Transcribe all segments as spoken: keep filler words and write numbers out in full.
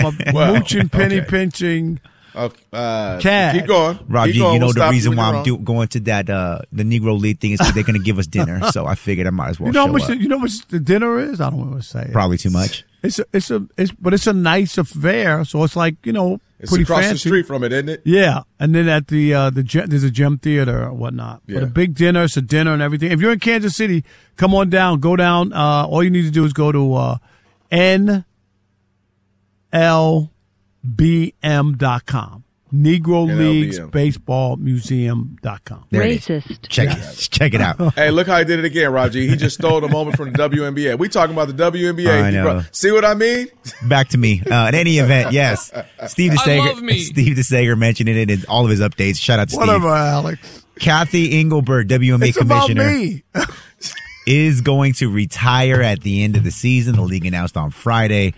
I'm a Well, mooching, penny okay. pinching. Okay, uh, Cat. keep going. Rob, keep you, going. you know We'll the stop reason you why when I'm you're do, going to that uh, the Negro League thing is because they're going to give us dinner. So I figured I might as well You know how show much? up. The, you know how much the dinner is? I don't want to say it. Probably too much. It's a, it's a, it's, but it's a nice affair. So it's like, you know, It's pretty across fancy. the street from it, isn't it? Yeah, and then at the uh, the gym, there's a gym theater or whatnot. Yeah. But a big dinner, it's a dinner and everything. If you're in Kansas City, come on down. Go down. Uh, all you need to do is go to uh, N L B M dot com. Negro N L B M. Leagues Baseball Museum dot com. There it is. Racist. Check it. Check it out. Hey, look how he did it again, Raji. He just stole the moment from the W N B A. We talking about the W N B A. I He know. brought- see what I mean? Back to me. Uh, in any event, yes. Steve I love me. DeSager, Steve DeSager mentioned it in all of his updates. Shout out to Whatever, Steve. Alex. Kathy Engelbert, W N B A It's about commissioner, me. is going to retire at the end of the season. The league announced on Friday.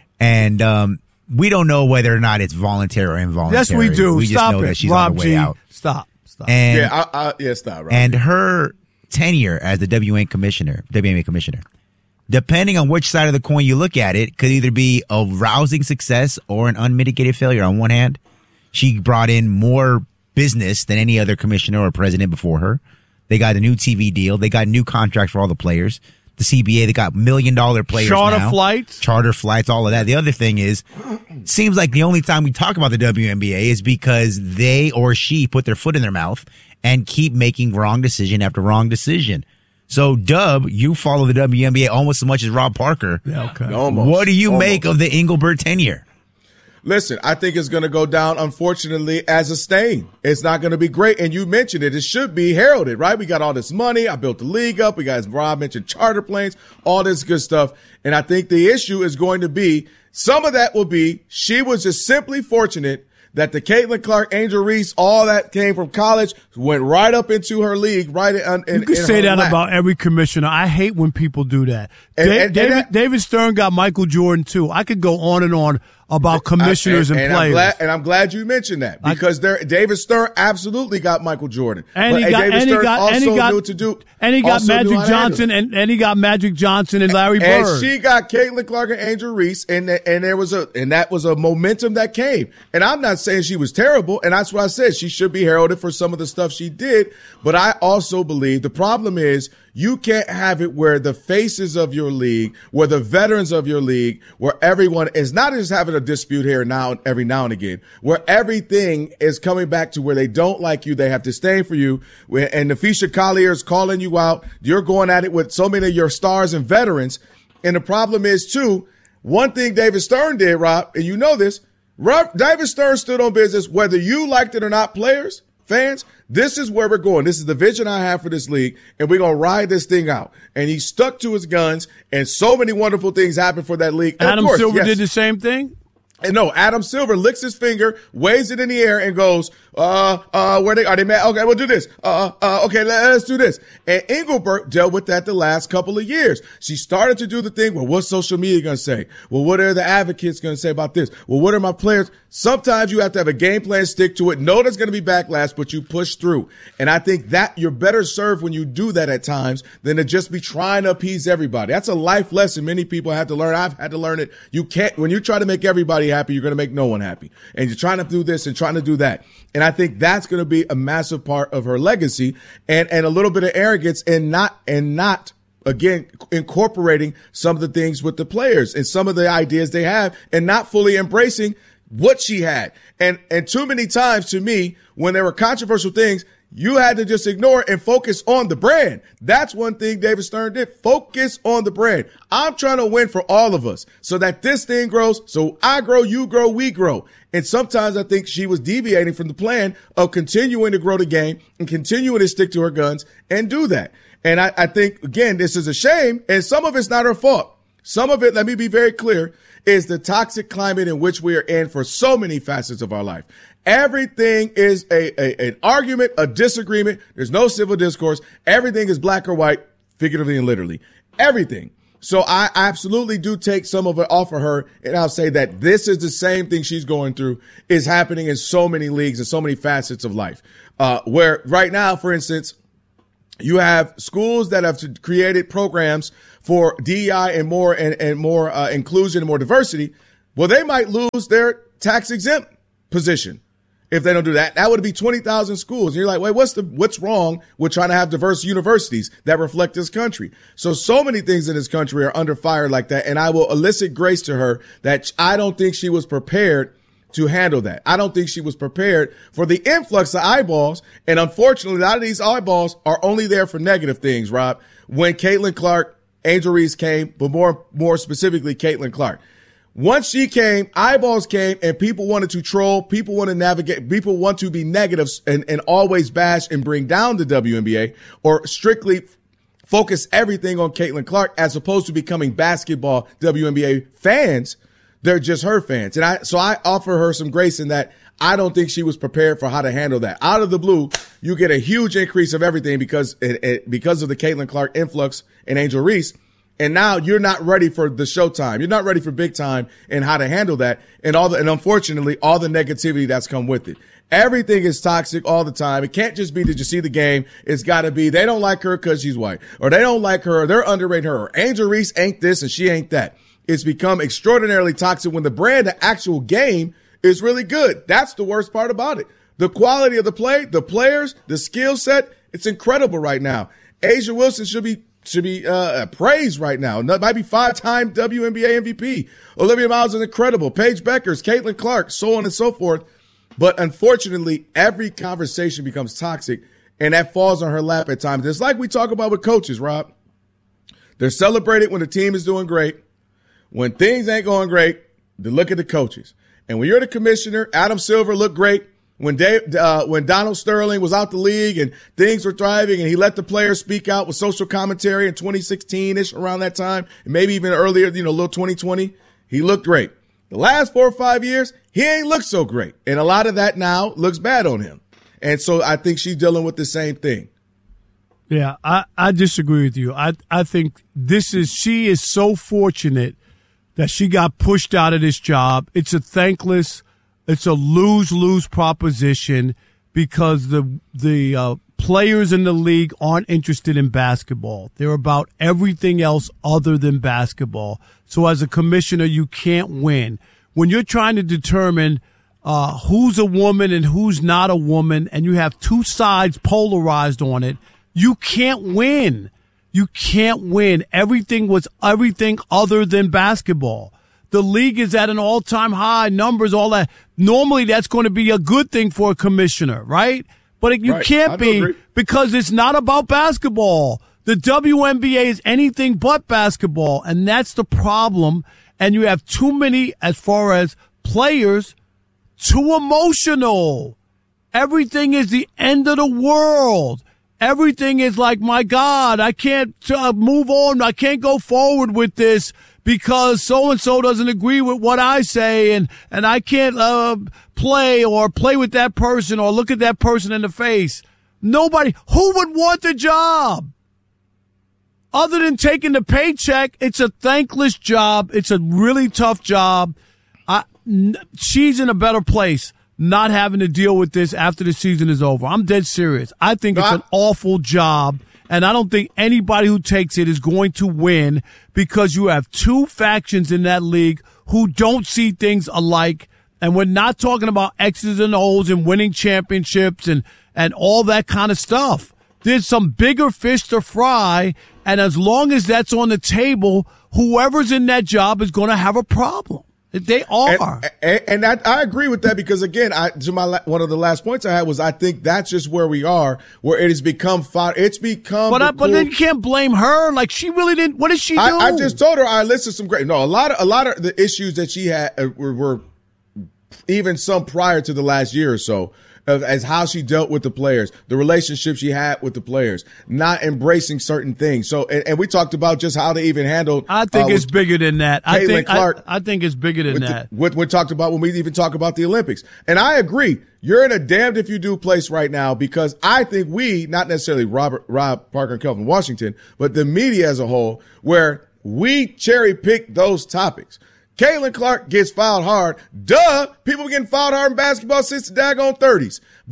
And um, we don't know whether or not it's voluntary or involuntary. Yes, we do. We Stop just know it, that she's Rob on the way G. out. Stop. Stop. And, Yeah, I, I, yeah, stop. Right. and her tenure as the W N commissioner, W N B A commissioner, depending on which side of the coin you look at it, could either be a rousing success or an unmitigated failure. On one hand, she brought in more business than any other commissioner or president before her. They got a new T V deal. They got new contracts for all the players. The C B A, they got million dollar players Charter now. flights. Charter flights, all of that. The other thing is, seems like the only time we talk about the W N B A is because they or she put their foot in their mouth and keep making wrong decision after wrong decision. So, Dub, you follow the W N B A almost as much as Rob Parker. Yeah, okay. Almost. What do you Almost. make of the Engelbert tenure? Listen, I think it's going to go down, unfortunately, as a stain. It's not going to be great. And you mentioned it. It should be heralded, right? We got all this money. I built the league up. We got, as Rob mentioned, charter planes, all this good stuff. And I think the issue is going to be, some of that will be, she was just simply fortunate that the Caitlin Clark, Angel Reese, all that came from college, went right up into her league, right in, in You can in say her that lap. about every commissioner. I hate when people do that. And- Da- and- and David, that- David Stern got Michael Jordan, too. I could go on and on about commissioners I- and, and players. I'm glad, and I'm glad you mentioned that because there, David Stern absolutely got Michael Jordan. And But, he got, David and he Stern got, also and he got, knew to do, and he got also knew Magic how to handle it. Johnson, and, and he got Magic Johnson and Larry And Bird. she got Caitlin Clark and Angel Reese, and and there was a and that was a momentum that came. And I'm not saying she was terrible, and that's what I said. She should be heralded for some of the stuff she did. But I also believe the problem is you can't have it where the faces of your league, where the veterans of your league, where everyone is not just having a dispute here now every now and again, where everything is coming back to where they don't like you, they have disdain for you, where, and Nafisha Collier is calling you out. You're going at it with so many of your stars and veterans. And the problem is, too, one thing David Stern did, Rob, and you know this, Rob, David Stern stood on business, whether you liked it or not, players, fans, this is where we're going. This is the vision I have for this league, and we're going to ride this thing out. And he stuck to his guns, and so many wonderful things happened for that league. And of Adam course, Silver yes. did the same thing. And no, Adam Silver licks his finger, waves it in the air, and goes, uh, uh, where they, are they mad? Okay, we'll do this. Uh, uh, okay, let, let's do this. And Engelbert dealt with that the last couple of years. She started to do the thing, well, what's social media going to say? Well, what are the advocates going to say about this? Well, what are my players? Sometimes you have to have a game plan, stick to it. Know there's going to be backlash, but you push through. And I think that you're better served when you do that at times than to just be trying to appease everybody. That's a life lesson many people have to learn. I've had to learn it. You can't, when you try to make everybody happy, you're going to make no one happy. And you're trying to do this and trying to do that. And I think that's going to be a massive part of her legacy and, and a little bit of arrogance and not, and not, again, incorporating some of the things with the players and some of the ideas they have and not fully embracing what she had. And, and too many times to me, when there were controversial things, you had to just ignore it and focus on the brand. That's one thing David Stern did. Focus on the brand. I'm trying to win for all of us so that this thing grows. So I grow, you grow, we grow. And sometimes I think she was deviating from the plan of continuing to grow the game and continuing to stick to her guns and do that. And I, I think, again, this is a shame. And some of it's not her fault. Some of it, let me be very clear, is the toxic climate in which we are in for so many facets of our life. Everything is a, a an argument, a disagreement. There's no civil discourse. Everything is black or white, figuratively and literally. Everything. So I absolutely do take some of it off of her, and I'll say that this is the same thing she's going through is happening in so many leagues and so many facets of life. Uh, where right now, for instance, you have schools that have created programs for D E I and more and, and more uh, inclusion and more diversity. Well, they might lose their tax-exempt position if they don't do that. That would be twenty thousand schools. And you're like, wait, what's the what's wrong with trying to have diverse universities that reflect this country? So, so many things in this country are under fire like that. And I will elicit grace to her that I don't think she was prepared to handle that. I don't think she was prepared for the influx of eyeballs. And unfortunately, a lot of these eyeballs are only there for negative things, Rob. When Caitlin Clark, Angel Reese came, but more, more specifically, Caitlin Clark. Once she came, eyeballs came, and people wanted to troll. People want to navigate. People want to be negative and, and always bash and bring down the W N B A or strictly focus everything on Caitlin Clark as opposed to becoming basketball W N B A fans. They're just her fans. And I, so I offer her some grace in that I don't think she was prepared for how to handle that. Out of the blue, you get a huge increase of everything because, it, it, because of the Caitlin Clark influx and Angel Reese. And now you're not ready for the showtime. You're not ready for big time and how to handle that. And all the, and unfortunately, all the negativity that's come with it. Everything is toxic all the time. It can't just be, did you see the game? It's got to be, they don't like her because she's white, or they don't like her, or they're underrating her, or Angel Reese ain't this and she ain't that. It's become extraordinarily toxic when the brand, the actual game is really good. That's the worst part about it. The quality of the play, the players, the skill set, it's incredible right now. A'ja Wilson should be should be uh, praised right now. Might be five-time W N B A M V P. Olivia Miles is incredible. Paige Beckers, Caitlin Clark, so on and so forth. But unfortunately, every conversation becomes toxic, and that falls on her lap at times. It's like we talk about with coaches, Rob. They're celebrated when the team is doing great. When things ain't going great, they look at the coaches. And when you're the commissioner, Adam Silver looked great. When Dave, uh, when Donald Sterling was out the league and things were thriving and he let the players speak out with social commentary in twenty sixteen-ish, around that time, and maybe even earlier, you know, a little twenty twenty, he looked great. The last four or five years, he ain't looked so great. And a lot of that now looks bad on him. And so I think she's dealing with the same thing. Yeah, I, I disagree with you. I, I think this is, she is so fortunate that she got pushed out of this job. It's a thankless, it's a lose-lose proposition because the the uh, players in the league aren't interested in basketball. They're about everything else other than basketball. So as a commissioner, you can't win. When you're trying to determine uh, who's a woman and who's not a woman, and you have two sides polarized on it, you can't win. You can't win. Everything was everything other than basketball. The league is at an all-time high, numbers, all that. Normally, that's going to be a good thing for a commissioner, right? But it, you right. can't be agree. because it's not about basketball. The W N B A is anything but basketball, and that's the problem. And you have too many, as far as players, too emotional. Everything is the end of the world. Everything is like, my God, I can't uh, move on. I can't go forward with this because so-and-so doesn't agree with what I say, and, and I can't uh, play or play with that person or look at that person in the face. Nobody, who would want the job? Other than taking the paycheck, it's a thankless job. It's a really tough job. I, n- she's in a better place not having to deal with this after the season is over. I'm dead serious. I think it's an awful job, and I don't think anybody who takes it is going to win because you have two factions in that league who don't see things alike, and we're not talking about X's and O's and winning championships and, and all that kind of stuff. There's some bigger fish to fry, and as long as that's on the table, whoever's in that job is going to have a problem. They are. And, and, and I, I agree with that because, again, I, to my one of the last points I had was I think that's just where we are, where it has become – it's become – But, I, cool, but then you can't blame her. Like, she really didn't – what did she do? I, I just told her I listed some great – no, a lot of a lot of the issues that she had uh, were, were even some prior to the last year or so. As how she dealt with the players, the relationship she had with the players, not embracing certain things. So, and, and we talked about just how to even handle. I think uh, it's bigger than that. I Caitlin think Clark, I, I think it's bigger than that. The, what we talked about when we even talk about the Olympics, and I agree. You're in a damned if you do place right now because I think we, not necessarily Robert, Rob Parker, and Kelvin Washington, but the media as a whole, where we cherry pick those topics. Caitlin Clark gets fouled hard. Duh. People been getting fouled hard in basketball since the daggone thirties. But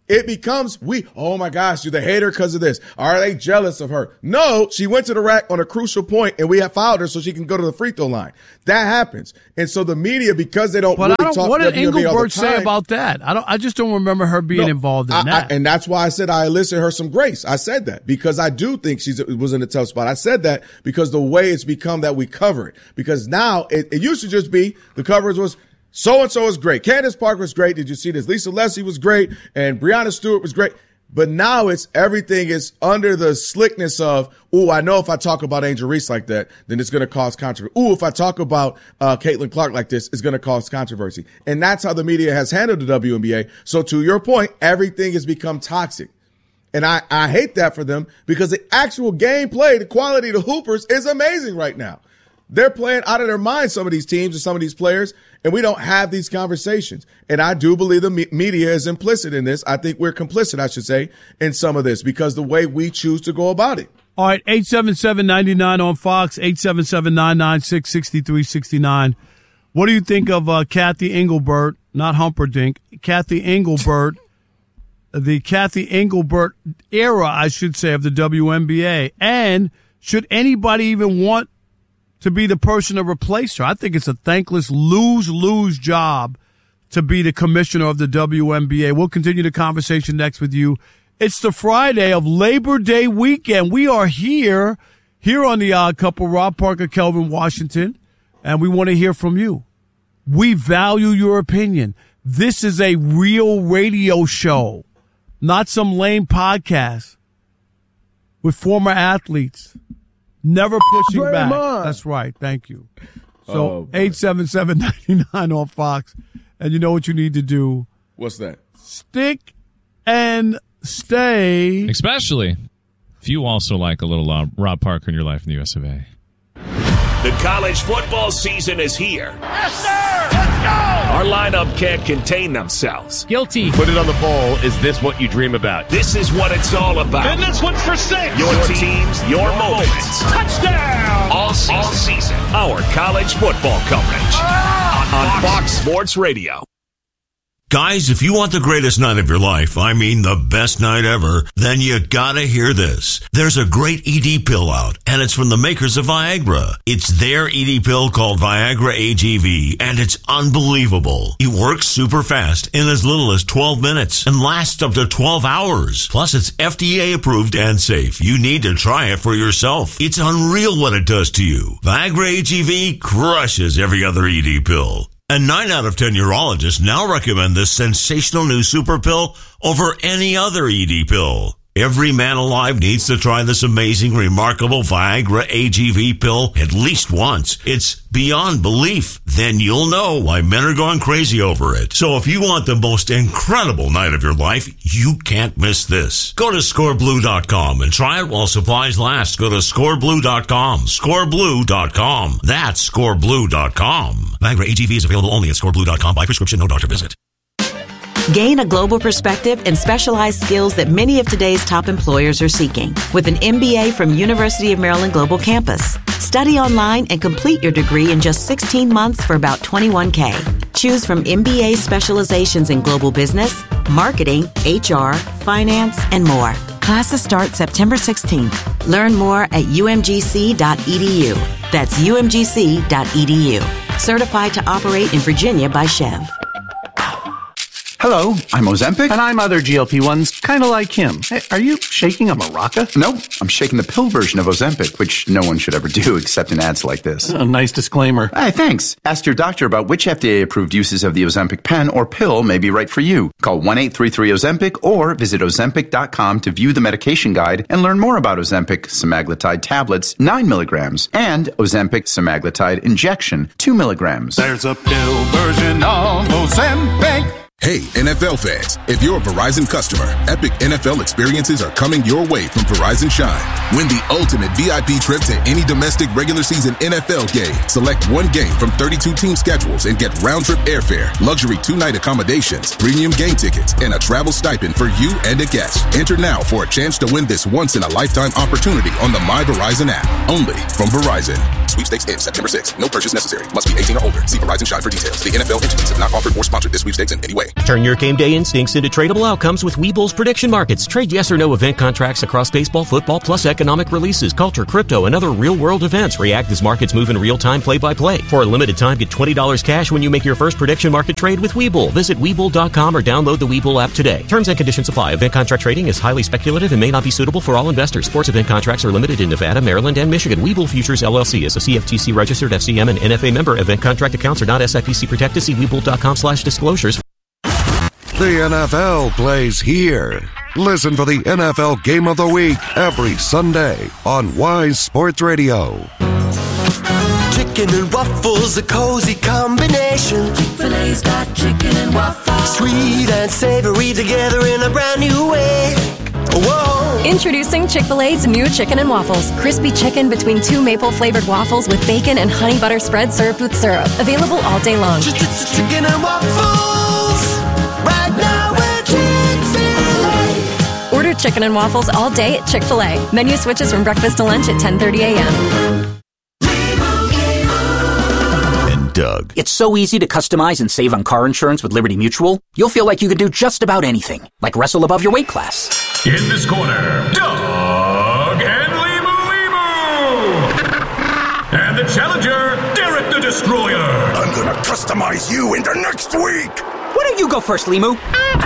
it becomes we, oh my gosh, do they hate her because of this? Are they jealous of her? No, she went to the rack on a crucial point and we have fouled her so she can go to the free throw line. That happens. And so the media, because they don't but really I don't, talk what did W N B A Engelbert all the time, say about that? I don't. I just don't remember her being no, involved in I, that. I, and that's why I said I enlisted her some grace. I said that because I do think she was in a tough spot. I said that because the way it's become that we cover it. Because now it, it used to just be the coverage was, so-and-so is great. Candace Parker was great. Did you see this? Lisa Leslie was great. And Breonna Stewart was great. But now it's everything is under the slickness of, ooh, I know if I talk about Angel Reese like that, then it's going to cause controversy. Ooh, if I talk about uh, Caitlin Clark like this, it's going to cause controversy. And that's how the media has handled the W N B A. So to your point, everything has become toxic. And I, I hate that for them because the actual gameplay, the quality of the hoopers is amazing right now. They're playing out of their minds, some of these teams and some of these players, and we don't have these conversations. And I do believe the me- media is implicit in this. I think we're complicit, I should say, in some of this because the way we choose to go about it. All right, eight seven seven, nine nine on Fox, eight seven seven, nine nine six, six three six nine. What do you think of uh, Kathy Engelbert, not Humperdinck, Kathy Engelbert, the Kathy Engelbert era, I should say, of the W N B A? And should anybody even want to be the person to replace her? I think it's a thankless lose-lose job to be the commissioner of the W N B A. We'll continue the conversation next with you. It's the Friday of Labor Day weekend. We are here, here on The Odd Couple, Rob Parker, Kelvin Washington, and we want to hear from you. We value your opinion. This is a real radio show, not some lame podcast with former athletes. Never pushing Draymond. back. That's right. Thank you. So Oh, eight seven seven, nine nine on Fox. And you know what you need to do? What's that? Stick and stay. Especially if you also like a little uh, Rob Parker in your life in the U S of A. The college football season is here. Yes, sir! Let's go! Our lineup can't contain themselves. Guilty. Put it on the bowl. Is this what you dream about? This is what it's all about. And this one's for six. Your teams, your moments. Touchdown! All season. All season. Our college football coverage Ah, on Fox Sports Radio. Guys, if you want the greatest night of your life, I mean the best night ever, then you gotta hear this. There's a great E D pill out, and it's from the makers of Viagra. It's their E D pill called Viagra A G V, and it's unbelievable. It works super fast in as little as twelve minutes and lasts up to twelve hours. Plus, it's F D A approved and safe. You need to try it for yourself. It's unreal what it does to you. Viagra A G V crushes every other E D pill. And nine out of ten urologists now recommend this sensational new super pill over any other E D pill. Every man alive needs to try this amazing, remarkable Viagra A G V pill at least once. It's beyond belief. Then you'll know why men are going crazy over it. So if you want the most incredible night of your life, you can't miss this. Go to score blue dot com and try it while supplies last. Go to score blue dot com. score blue dot com. That's score blue dot com. Viagra A G V is available only at score blue dot com by prescription, no doctor visit. Gain a global perspective and specialized skills that many of today's top employers are seeking with an M B A from University of Maryland Global Campus. Study online and complete your degree in just sixteen months for about twenty-one thousand dollars. Choose from M B A specializations in global business, marketing, H R, finance, and more. Classes start September sixteenth. Learn more at u m g c dot e d u. That's u m g c dot e d u. Certified to operate in Virginia by Chev. Hello, I'm Ozempic. And I'm other G L P ones, kind of like him. Hey, are you shaking a maraca? No, I'm shaking the pill version of Ozempic, which no one should ever do except in ads like this. A nice disclaimer. Hey, thanks. Ask your doctor about which F D A-approved uses of the Ozempic pen or pill may be right for you. Call one eight three three Ozempic or visit ozempic dot com to view the medication guide and learn more about Ozempic semaglutide tablets, nine milligrams, and Ozempic semaglutide injection, two milligrams. There's a pill version of Ozempic. Hey, N F L fans, if you're a Verizon customer, epic N F L experiences are coming your way from Verizon Shine. Win the ultimate V I P trip to any domestic regular season N F L game. Select one game from thirty-two team schedules and get round-trip airfare, luxury two-night accommodations, premium game tickets, and a travel stipend for you and a guest. Enter now for a chance to win this once-in-a-lifetime opportunity on the My Verizon app. Only from Verizon. Sweepstakes ends September sixth. No purchase necessary. Must be eighteen or older. See Verizon Shine for details. The N F L entities have not offered or sponsored this sweepstakes in any way. Turn your game day instincts into tradable outcomes with Webull's prediction markets. Trade yes or no event contracts across baseball, football, plus economic releases, culture, crypto, and other real-world events. React as markets move in real time, play-by-play. For a limited time, get twenty dollars cash when you make your first prediction market trade with Webull. Visit Webull dot com or download the Webull app today. Terms and conditions apply. Event contract trading is highly speculative and may not be suitable for all investors. Sports event contracts are limited in Nevada, Maryland, and Michigan. Webull Futures L L C is a C F T C registered F C M and N F A member. Event contract accounts are not S I P C protected. See Webull dot com slash disclosures. The N F L plays here. Listen for the N F L Game of the Week every Sunday on Wise Sports Radio. Chicken and waffles, a cozy combination. Chick-fil-A's got chicken and waffles. Sweet and savory together in a brand new way. Whoa. Introducing Chick-fil-A's new chicken and waffles. Crispy chicken between two maple-flavored waffles with bacon and honey butter spread served with syrup. Available all day long. Chicken and waffles. Right now we're Chick-fil-A. Order chicken and waffles all day at Chick-fil-A. Menu switches from breakfast to lunch at ten thirty a.m. Doug. It's so easy to customize and save on car insurance with Liberty Mutual. You'll feel like you can do just about anything, like wrestle above your weight class. In this corner, Doug and Limu Limu. And the challenger, Derek the Destroyer. I'm gonna customize you into next week. Why don't you go first, Limu?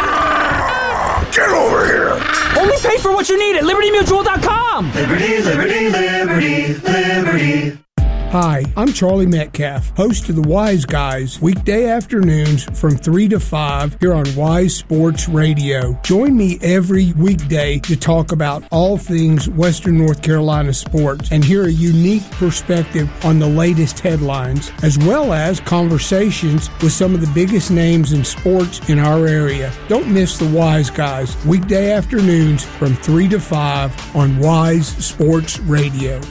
Get over here. Only pay for what you need at Liberty Mutual dot com. Liberty, Liberty, Liberty, Liberty. Hi, I'm Charlie Metcalf, host of the Wise Guys, weekday afternoons from three to five here on Wise Sports Radio. Join me every weekday to talk about all things Western North Carolina sports and hear a unique perspective on the latest headlines, as well as conversations with some of the biggest names in sports in our area. Don't miss the Wise Guys, weekday afternoons from three to five on Wise Sports Radio.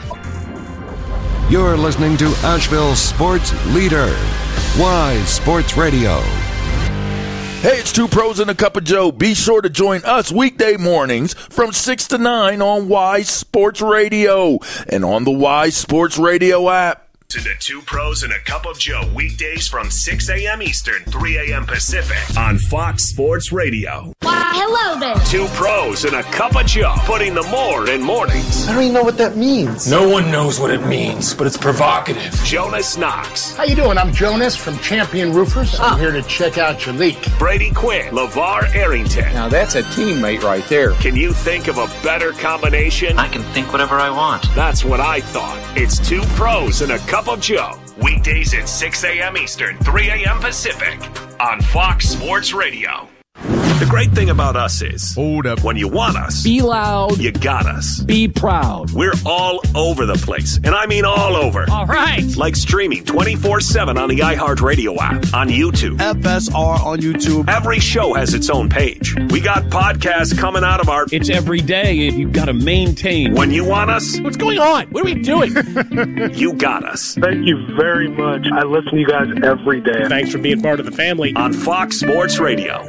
You're listening to Asheville's sports leader, Wise Sports Radio. Hey, it's Two Pros and a Cup of Joe. Be sure to join us weekday mornings from six to nine on Wise Sports Radio and on the Wise Sports Radio app. To the Two Pros and a Cup of Joe weekdays from six a.m. Eastern, three a.m. Pacific on Fox Sports Radio. Why, hello there. Two Pros and a Cup of Joe, putting the more in mornings. I don't even know what that means. No one knows what it means, but it's provocative. Jonas Knox. How you doing? I'm Jonas from Champion Roofers. I'm ah. here to check out your leak. Brady Quinn. LeVar Arrington. Now that's a teammate right there. Can you think of a better combination? I can think whatever I want. That's what I thought. It's Two Pros and a Cup of Joe. Weekdays at six a.m. Eastern, three a.m. Pacific on Fox Sports Radio. The great thing about us is, hold up, when you want us, be loud, you got us. Be proud. We're all over the place, and I mean all over. All right. Like streaming twenty-four seven on the iHeartRadio app, on YouTube. F S R on YouTube. Every show has its own page. We got podcasts coming out of our... It's every day. You've got to maintain. When you want us... What's going on? What are we doing? You got us. Thank you very much. I listen to you guys every day. Thanks for being part of the family. On Fox Sports Radio.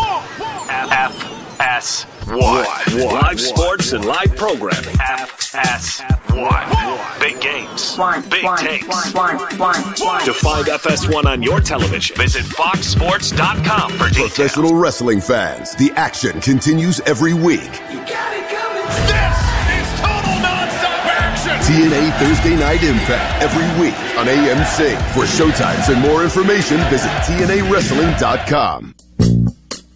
F S one. Live sports and live programming. F S one. Big games. Big takes. To find F S one on your television, visit fox sports dot com for details. Professional wrestling fans, the action continues every week. You got it coming. This is total nonstop action. T N A Thursday Night Impact every week on A M C. For showtimes and more information, visit T N A wrestling dot com.